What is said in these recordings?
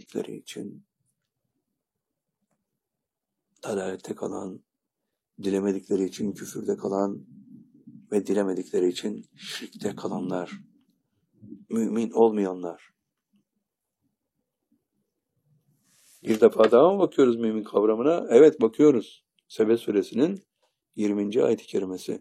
dilemedikleri için dalalette kalan, dilemedikleri için küfürde kalan ve dilemedikleri için şirkte kalanlar, mümin olmayanlar. Bir defa daha mı bakıyoruz mümin kavramına? Evet, bakıyoruz. Sebe suresinin 20. ayet-i kerimesi.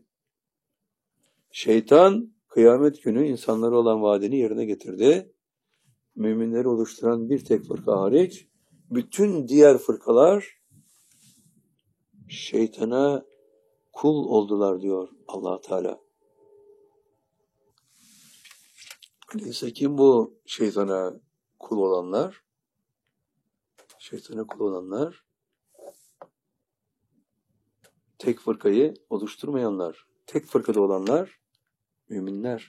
Şeytan kıyamet günü insanlara olan vaadini yerine getirdi. Müminleri oluşturan bir tek fırka hariç bütün diğer fırkalar şeytana kul oldular diyor Allah Teala. Öyleyse kim bu şeytana kul olanlar? Şeytana kul olanlar, tek fırkayı oluşturmayanlar, tek fırkada olanlar müminler.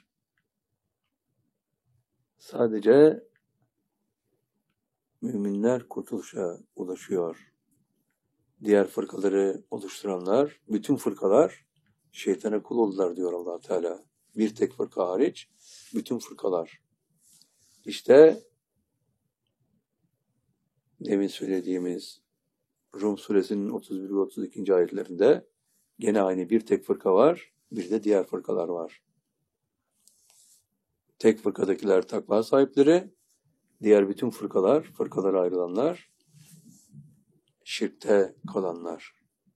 Sadece müminler kurtuluşa ulaşıyor. Diğer fırkaları oluşturanlar, bütün fırkalar şeytana kul oldular diyor Allah Teala. Bir tek fırka hariç bütün fırkalar. İşte demin söylediğimiz Rum suresinin 31 ve 32. ayetlerinde gene aynı bir tek fırka var, bir de diğer fırkalar var. Tek fırkadakiler takva sahipleri, diğer bütün fırkalara ayrılanlar, şirkte kalanlar.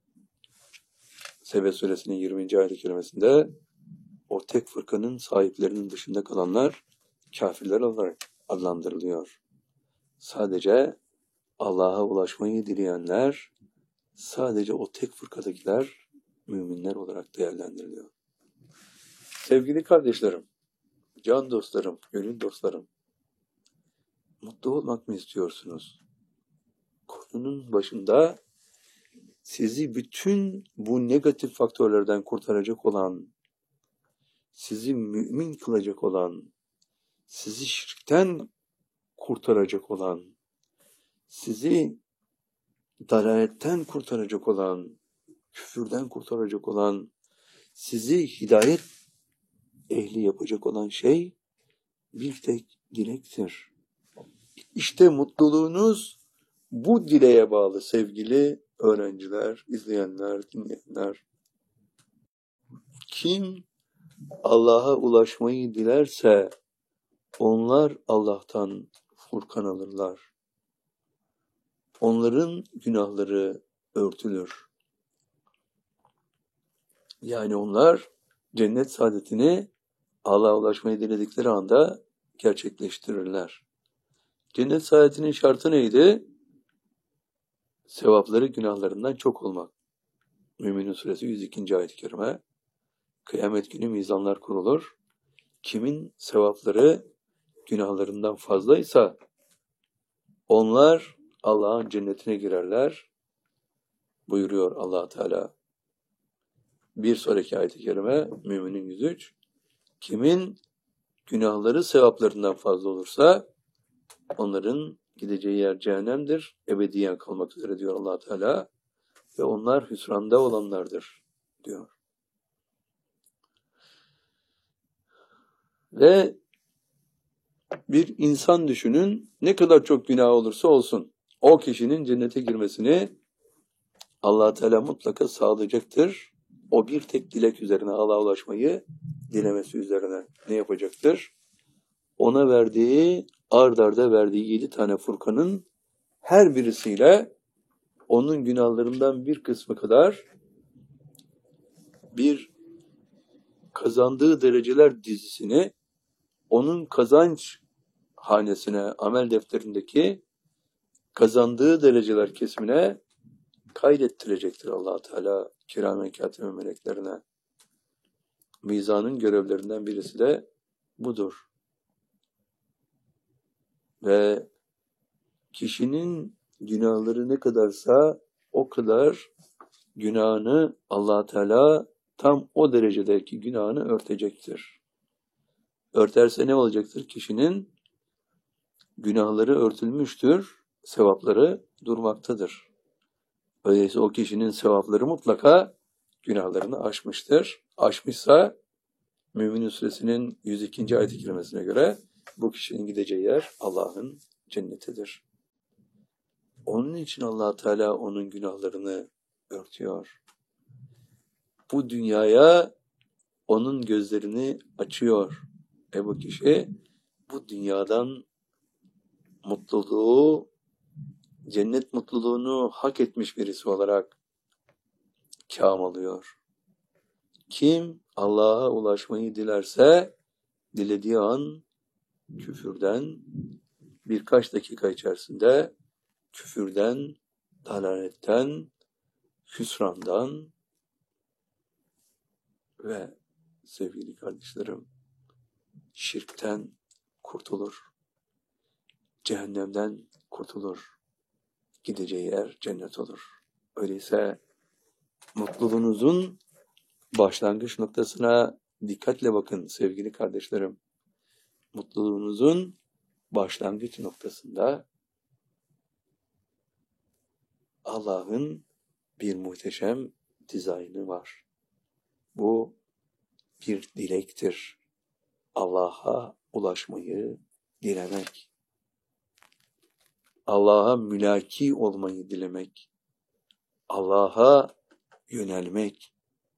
Sebe suresinin 20. ayet-i kerimesinde o tek fırkanın sahiplerinin dışında kalanlar kafirler olarak adlandırılıyor. Sadece Allah'a ulaşmayı dileyenler, sadece o tek fırkadakiler müminler olarak değerlendiriliyor. Sevgili kardeşlerim, can dostlarım, gönül dostlarım, mutlu olmak mı istiyorsunuz? Konunun başında sizi bütün bu negatif faktörlerden kurtaracak olan, sizi mümin kılacak olan, sizi şirkten kurtaracak olan, sizi dalaletten kurtaracak olan, küfürden kurtaracak olan, sizi hidayet ehli yapacak olan şey bir tek dilektir. İşte mutluluğunuz bu dileğe bağlı sevgili öğrenciler, izleyenler, dinleyenler. Kim Allah'a ulaşmayı dilerse onlar Allah'tan Furkan alırlar. Onların günahları örtülür. Yani onlar cennet saadetini Allah'a ulaşmayı diledikleri anda gerçekleştirirler. Cennet saadetinin şartı neydi? Sevapları günahlarından çok olmak. Mü'minun suresi 102. ayet-i kerime. Kıyamet günü mizanlar kurulur. Kimin sevapları günahlarından fazlaysa onlar Allah'ın cennetine girerler buyuruyor Allah Teala. Bir sonraki ayet-i kerime Mü'minun 103. Kimin günahları sevaplarından fazla olursa onların gideceği yer cehennemdir. Ebediyen kalmak üzere diyor Allah Teala. Ve onlar hüsranda olanlardır diyor. Ve bir insan düşünün, ne kadar çok günah olursa olsun o kişinin cennete girmesini Allah Teala mutlaka sağlayacaktır. O bir tek dilek üzerine Allah'a ulaşmayı dilemesi üzerine ne yapacaktır? Ona verdiği, ard arda verdiği 7 tane Furkan'ın her birisiyle onun günahlarından bir kısmı kadar bir kazandığı dereceler dizisini onun kazanç hanesine, amel defterindeki kazandığı dereceler kesimine kaydettirecektir Allah Teala kiramen kâtibe meleklerine. Mizanın görevlerinden birisi de budur. Ve kişinin günahları ne kadarsa o kadar günahını Allah Teala tam o derecedeki günahını örtecektir. Örterse ne olacaktır? Kişinin günahları örtülmüştür, sevapları durmaktadır. Öyleyse o kişinin sevapları mutlaka günahlarını aşmıştır. Aşmışsa Mü'minun suresinin 102. ayet-i kerimesine göre bu kişinin gideceği yer Allah'ın cennetidir. Onun için Allah Teala onun günahlarını örtüyor. Bu dünyaya onun gözlerini açıyor. Bu kişi bu dünyadan mutluluğu, cennet mutluluğunu hak etmiş birisi olarak kâm alıyor. Kim Allah'a ulaşmayı dilerse dilediği an küfürden birkaç dakika içerisinde küfürden, dalaletten, hüsrandan ve sevgili kardeşlerim şirkten kurtulur. Cehennemden kurtulur. Gideceği yer cennet olur. Öyleyse mutluluğunuzun başlangıç noktasına dikkatle bakın sevgili kardeşlerim. Mutluluğunuzun başlangıç noktasında Allah'ın bir muhteşem dizaynı var. Bu bir dilektir. Allah'a ulaşmayı dilemek. Allah'a mülaki olmayı dilemek. Allah'a yönelmek.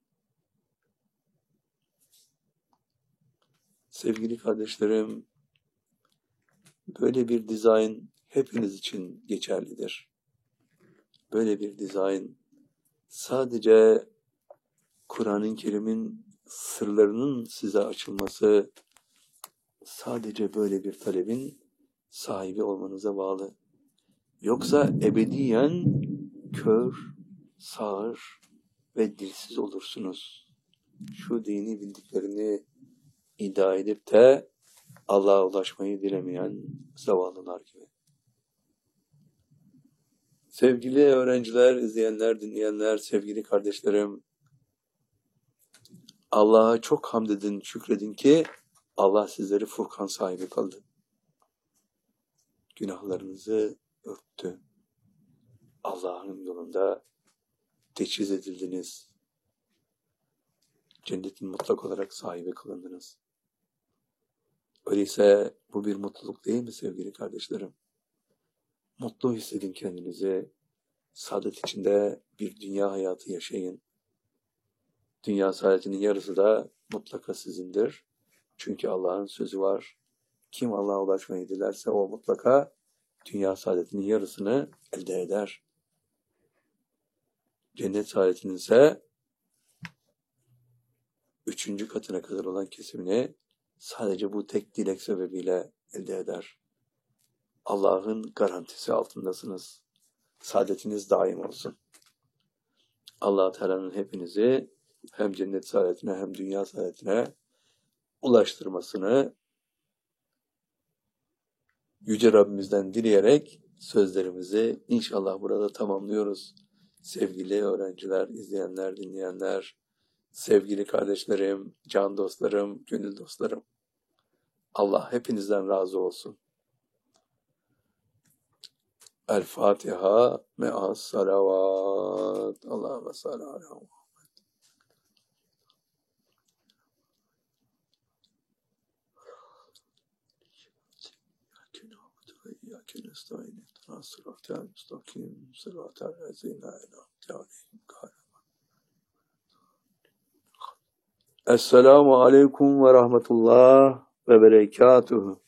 Sevgili kardeşlerim, böyle bir dizayn hepiniz için geçerlidir. Böyle bir dizayn sadece Kur'an-ı Kerim'in sırlarının size açılması, sadece böyle bir talebin sahibi olmanıza bağlı. Yoksa ebediyen kör, sağır ve dilsiz olursunuz. Şu dini bildiklerini iddia edip de Allah'a ulaşmayı dilemeyen zavallılar gibi. Sevgili öğrenciler, izleyenler, dinleyenler, sevgili kardeşlerim, Allah'a çok hamd edin, şükredin ki Allah sizleri Furkan sahibi kıldı. Günahlarınızı örttü. Allah'ın yolunda teçhiz edildiniz. Cennetin mutlak olarak sahibi kılındınız. Öyleyse bu bir mutluluk değil mi sevgili kardeşlerim? Mutlu hissedin kendinizi. Saadet içinde bir dünya hayatı yaşayın. Dünya saadetinin yarısı da mutlaka sizindir. Çünkü Allah'ın sözü var. Kim Allah'a ulaşmayı dilerse o mutlaka dünya saadetinin yarısını elde eder. Cennet saadetinin ise 3. katına kadar olan kesimini sadece bu tek dilek sebebiyle elde eder. Allah'ın garantisi altındasınız. Saadetiniz daim olsun. Allah Teala'nın hepinizi hem cennet saadetine hem dünya saadetine ulaştırmasını Yüce Rabbimizden dileyerek sözlerimizi inşallah burada tamamlıyoruz. Sevgili öğrenciler, izleyenler, dinleyenler, sevgili kardeşlerim, can dostlarım, gönül dostlarım. Allah hepinizden razı olsun. El Fatiha me'as salavat. Allahümme salli ala Muhammed. İyyâke nestaîn ihdinas sıratal mustakîm sıratal lezîne en'amte aleyhim Esselamu aleyküm ve rahmetullah ve berekatuhu.